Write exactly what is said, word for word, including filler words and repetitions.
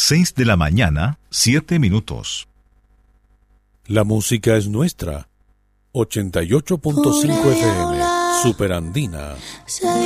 seis de la mañana, siete minutos. La música es nuestra. ochenta y ocho punto cinco F M, Superandina.